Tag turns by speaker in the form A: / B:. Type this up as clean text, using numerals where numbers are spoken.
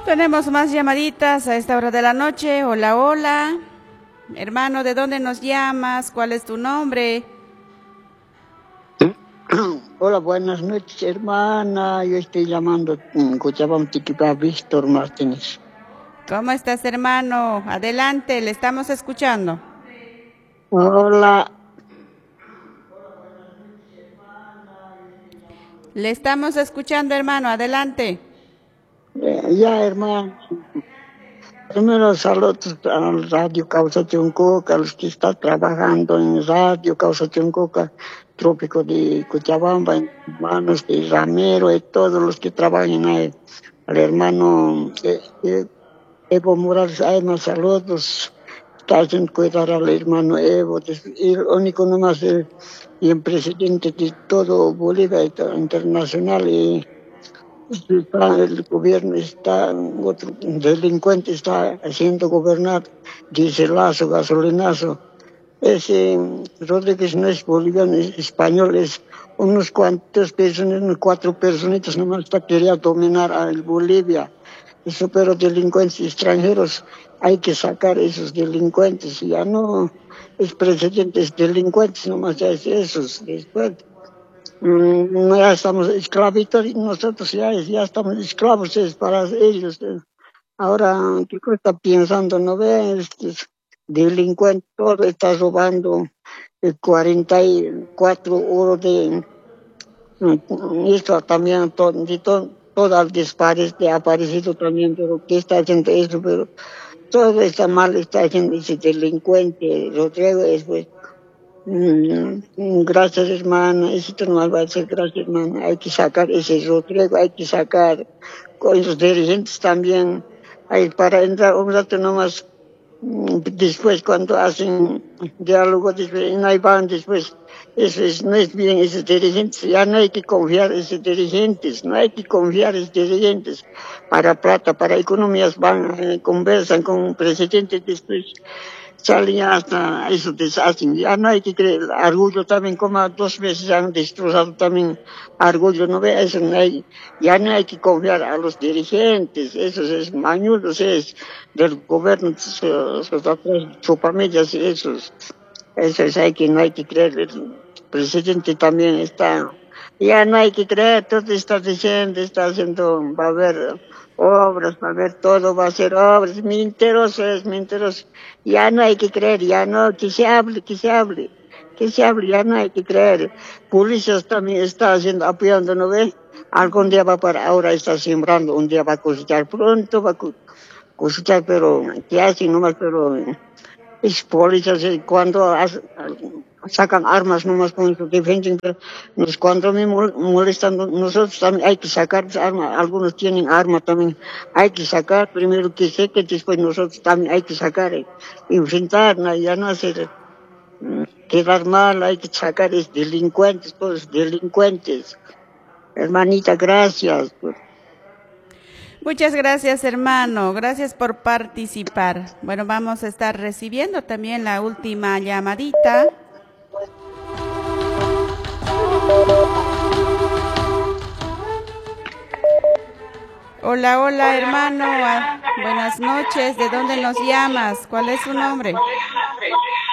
A: Tenemos más llamaditas a esta hora de la noche. Hola, hola. Hermano, ¿de dónde nos llamas? ¿Cuál es tu nombre?
B: Hola, buenas noches, hermana. Yo estoy llamando Cochabamba, Tiquipá, Víctor Martínez.
A: ¿Cómo estás, hermano? Adelante, le estamos escuchando.
B: Hola,
A: Le estamos escuchando, hermano. Adelante.
B: ya, hermano. Primero saludos al Radio Causa Chuncoca, a los que están trabajando en Radio Causa Chuncoca, Trópico de Cochabamba, hermanos de Ramiro y todos los que trabajan ahí. Al hermano Evo Morales, más saludos. Está haciendo cuidar al hermano Evo, el único nomás y el presidente de todo Bolivia internacional y el gobierno está, otro delincuente está haciendo gobernar, dice Lazo, gasolinazo. Ese Rodríguez no es boliviano, es español, es unos cuantos personas, unos 4 personitas nomás está queriendo dominar a Bolivia. Eso, pero delincuentes extranjeros, hay que sacar esos delincuentes, ya no es presidentes delincuentes, nomás ya es esos. Después, ya estamos esclavitos y nosotros ya estamos esclavos, es para ellos. Ahora, ¿qué cosa está pensando? ¿No ve? Delincuente, todo está robando 44 euros de esto también, todo al desaparecido, aparecido también, pero ¿qué está haciendo eso? Pero todo está mal, está haciendo ese delincuente, Rodrigo, después. Gracias, hermana, eso no va a ser, gracias, hermana, hay que sacar ese Rodrigo, hay que sacar con los dirigentes también, hay para entrar un rato nomás. Después cuando hacen diálogo, después, no hay van después, no es bien esos dirigentes, ya no hay que confiar en esos dirigentes, no hay que confiar en esos dirigentes. Para plata, para economías van, conversan con presidentes, después salen hasta eso deshacen, ya no hay que creer, Argullo también como 2 veces han destrozado también Argullo, no ve eso, ya no hay que confiar a los dirigentes, esos es mañudos, es del gobierno, su familia, esos hay que, no hay que creer, el presidente también está, ya no hay que creer, todo está diciendo, está haciendo, va a haber obras, va a haber todo, va a ser obras, mentiroso, ya no hay que creer, ya no, que se hable, ya no hay que creer. Policías también está haciendo, apoyando, ¿no ve? Algún día va para, ahora está sembrando, un día va a cosechar, pronto va a cosechar, pero ¿qué hacen nomás? Pero es policías, cuando sacan armas nomás con eso, defienden, pero cuando me molestan, nosotros también hay que sacar armas, algunos tienen arma también, hay que sacar, primero que seque, después nosotros también hay que sacar, enfrentar, ya no hacer quedar mal, hay que sacar es delincuentes, todos delincuentes. Hermanita, gracias.
A: Muchas gracias, hermano. Gracias por participar. Bueno, vamos a estar recibiendo también la última llamadita. Hola, hola, hermano. Buenas noches. ¿De dónde nos llamas? ¿Cuál es su nombre?